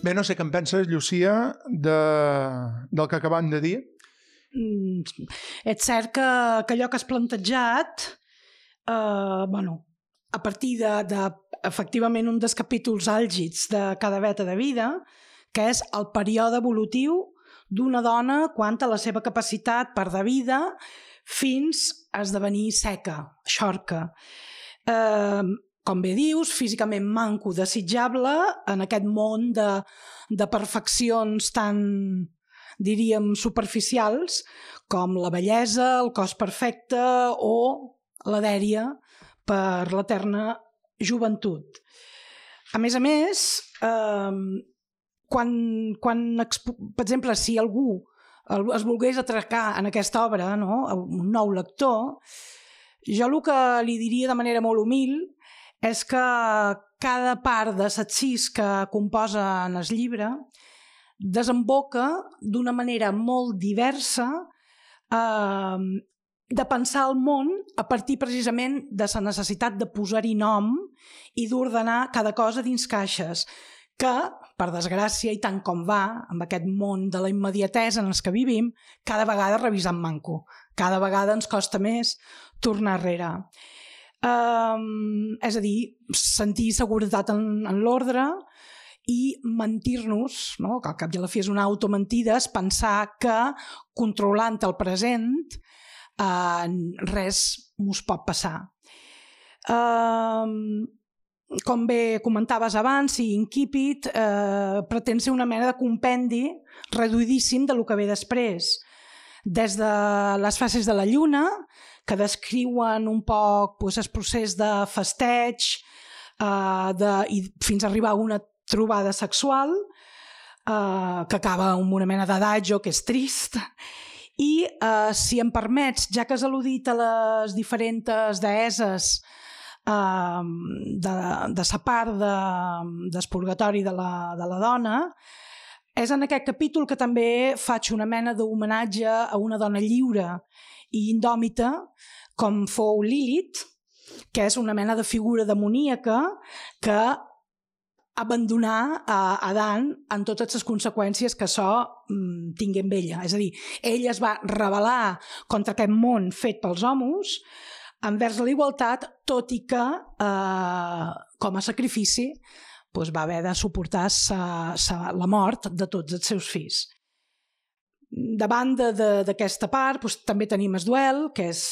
Bé, no sé què en penses, Llucia, del que acabem de dir. És cert que allò que has plantejat, a partir efectivament un dels capítols àlgids de cada veta de vida, que és el període evolutiu d'una dona quant a la seva capacitat per de vida fins a esdevenir seca, xorca. Com bé dius, físicament manco, desitjable en aquest món de perfeccions tan, diríem, superficials com la bellesa, el cos perfecte o la dèria per l'eterna joventut. A més, per exemple, si algú es volgués atracar en aquesta obra, no? Un nou lector, jo el que li diria de manera molt humil és que cada part de les 6 que composen el llibre desemboca d'una manera molt diversa de pensar el món a partir precisament de la necessitat de posar-hi nom i d'ordenar cada cosa dins caixes, que, per desgràcia, i tant com va, amb aquest món de la immediatesa en els que vivim, cada vegada revisam manco. Cada vegada ens costa més tornar enrere. És a dir, sentir seguretat en l'ordre i mentir-nos, no? Que al cap i a la fi és una automentida, és pensar que controlant el present res mos pot passar. Com bé comentaves abans, i Incipit pretén ser una mena de compendi reduïdíssim de lo que ve després. Des de les fases de la lluna, que descriuen un poc el procés de festeig i fins a arribar a una trobada sexual que acaba amb una mena d'adagio que és trist. I, si em permets, ja que has al·ludit a les diferents deeses de la part del purgatori de la dona, és en aquest capítol que també faig una mena d'homenatge a una dona lliure i indòmita com fou Lilith, que és una mena de figura demoníaca que abandonà a Adán en totes les conseqüències que això tingué amb ella. És a dir, ella es va rebel·lar contra aquest món fet pels homes envers la igualtat, tot i que com a sacrifici va haver de suportar la mort de tots els seus fills. Davant d'aquesta part també tenim el duel, que és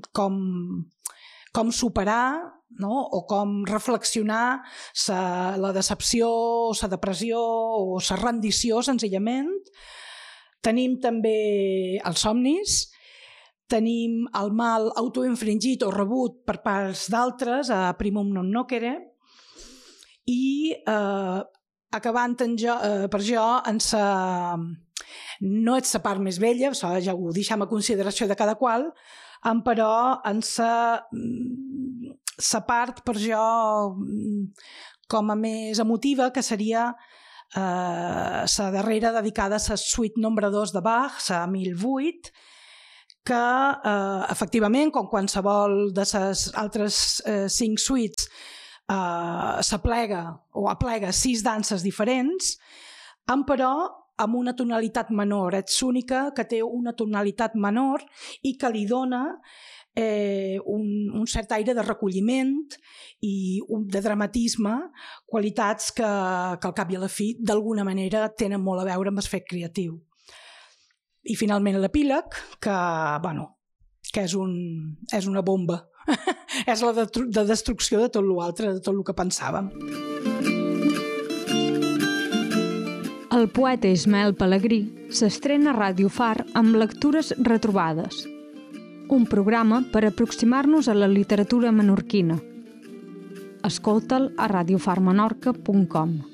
com superar, no? O com reflexionar la decepció, la depressió o la rendició, senzillament. Tenim també els somnis, tenim el mal autoinfringit o rebut per parts d'altres, a primum non nocere, i acabant per jo no és la part més bella, això ja ho deixem a consideració de cada qual, però en la part per jo com a més emotiva, que seria la darrera dedicada a la suite nombre 2 de Bach, la 1008, que efectivament, com qualsevol de les altres 5 suites, s'aplega o aplega 6 danses diferents, però amb una tonalitat menor. És l'única que té una tonalitat menor i que li dona un cert aire de recolliment i de dramatisme, qualitats que al cap i a la fi d'alguna manera tenen molt a veure amb el fet creatiu. I finalment l'epíleg, que és una bomba. És la de destrucció de tot l'altre, de tot el que pensàvem. El poeta Ismael Pelegrí s'estrena a Ràdio Far amb Lectures retrobades, un programa per aproximar-nos a la literatura menorquina. Escolta'l a radiofarmenorca.com.